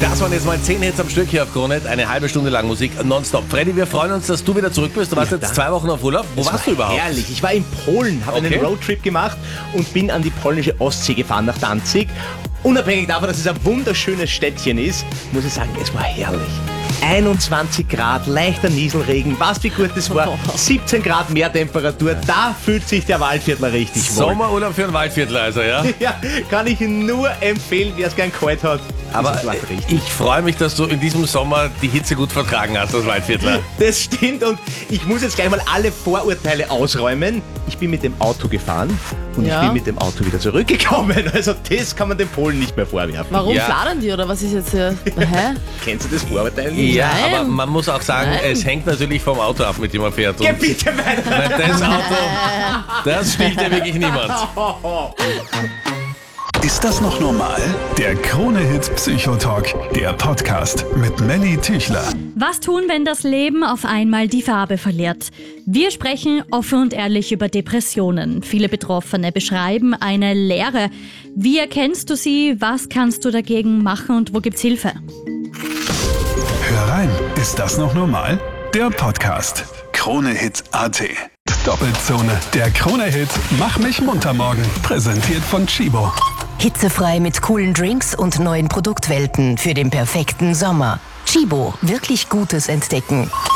Das waren jetzt mal 10 Hits am Stück hier auf Krone. Eine halbe Stunde lang Musik nonstop. Freddy, wir freuen uns, dass du wieder zurück bist. Du warst jetzt 2 Wochen auf Urlaub. Wo warst du überhaupt? Herrlich. Ich war in Polen, habe einen Roadtrip gemacht und bin an die polnische Ostsee gefahren nach Danzig. Unabhängig davon, dass es ein wunderschönes Städtchen ist, muss ich sagen, es war herrlich. 21 Grad, leichter Nieselregen, was wie gut das war, 17 Grad mehr Temperatur, da fühlt sich der Waldviertler richtig wohl. Sommerurlaub für einen Waldviertler also, ja? Ja, kann ich nur empfehlen, wer es gern kalt hat. Aber ich freue mich, dass du in diesem Sommer die Hitze gut vertragen hast als Waldviertler. Das stimmt und ich muss jetzt gleich mal alle Vorurteile ausräumen. Ich bin mit dem Auto gefahren und ich bin mit dem Auto wieder zurückgekommen. Also das kann man den Polen nicht mehr vorwerfen. Warum fladern die oder was ist jetzt hier? Hä? Kennst du das Vorurteil nicht? Ja, aber man muss auch sagen, es hängt natürlich vom Auto ab, mit dem man fährt. Geh bitte weiter! Weil das Auto, das stiehlt ja wirklich niemand. Ist das noch normal? Der Krone-Hit Psychotalk, der Podcast mit Melly Tüchler. Was tun, wenn das Leben auf einmal die Farbe verliert? Wir sprechen offen und ehrlich über Depressionen. Viele Betroffene beschreiben eine Leere. Wie erkennst du sie? Was kannst du dagegen machen und wo gibt's Hilfe? Hör rein, ist das noch normal? Der Podcast Krone-Hit.at. Doppelzone, der Krone-Hit Mach mich munter morgen. Präsentiert von Chibo. Hitzefrei mit coolen Drinks und neuen Produktwelten für den perfekten Sommer. Chibo, wirklich Gutes entdecken.